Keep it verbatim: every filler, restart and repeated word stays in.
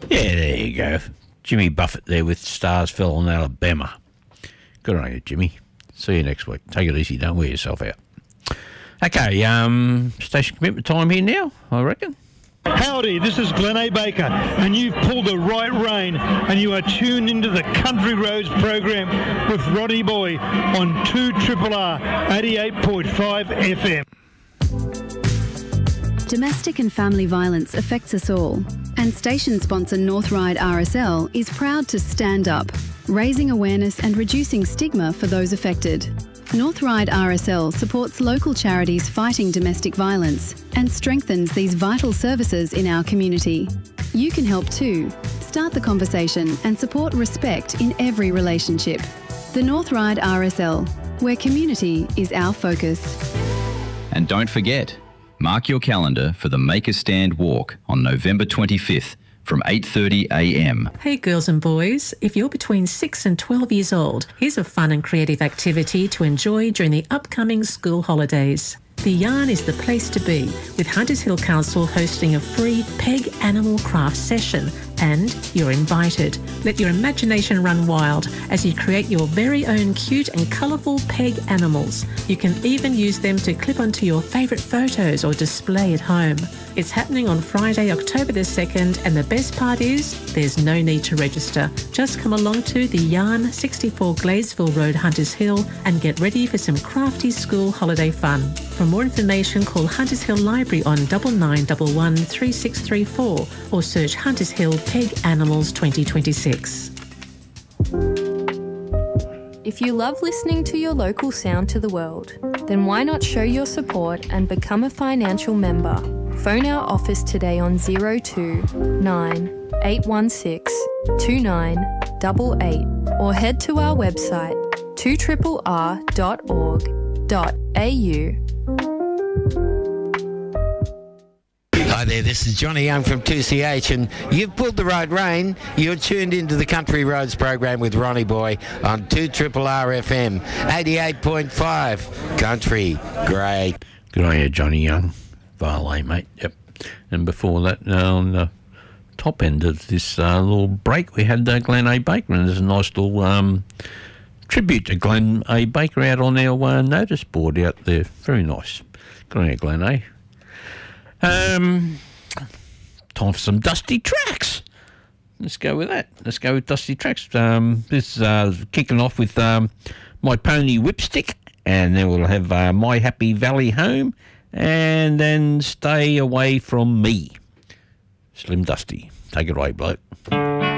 Yeah, there you go. Jimmy Buffett there with Stars Fell on Alabama. Good on you, Jimmy. See you next week. Take it easy. Don't wear yourself out. Okay, um, station commitment time here now, I reckon. Howdy, this is Glenn A. Baker, and you've pulled the right rein, and you are tuned into the Country Roads program with Roddy Boy on two R R R eighty-eight point five F M. Domestic and family violence affects us all, and station sponsor North Ryde R S L is proud to stand up, raising awareness and reducing stigma for those affected. North Ryde R S L supports local charities fighting domestic violence and strengthens these vital services in our community. You can help too. Start the conversation and support respect in every relationship. The North Ryde R S L, where community is our focus. And don't forget, mark your calendar for the Make a Stand walk on November twenty-fifth from eight thirty a m. Hey girls and boys, if you're between six and twelve years old, here's a fun and creative activity to enjoy during the upcoming school holidays. The Yarn is the place to be, with Hunters Hill Council hosting a free peg animal craft session, and you're invited. Let your imagination run wild as you create your very own cute and colourful peg animals. You can even use them to clip onto your favourite photos or display at home. It's happening on Friday, October the second, and the best part is there's no need to register. Just come along to the Yarn, sixty-four Gladesville Road, Hunters Hill, and get ready for some crafty school holiday fun. For more information, call Hunters Hill Library on nine nine one one three six three four or search Hunters Hill Peg Animals twenty twenty-six. If you love listening to your local sound to the world, then why not show your support and become a financial member? Phone our office today on zero two nine eight one six two nine eight eight or head to our website two R R R dot org dot a u. Hi there, this is Johnny Young from two C H, and you've pulled the right rein. You're tuned into the Country Roads program with Ronnie Boy on two R R R F M, eighty-eight point five. Country, great. Good on you, Johnny Young. Varley, mate. Yep. And before that, uh, on the top end of this uh, little break, we had uh, Glenn A. Baker, and there's a nice little um, tribute to Glenn A. Baker out on our uh, notice board out there. Very nice. Good on you, Glenn A. Um, time for some Dusty Tracks. Let's go with that. Let's go with Dusty Tracks. Um, this is uh, kicking off with um, My Pony Whipstick, and then we'll have uh, My Happy Valley Home, and then Stay Away From Me. Slim Dusty. Take it away, bloke.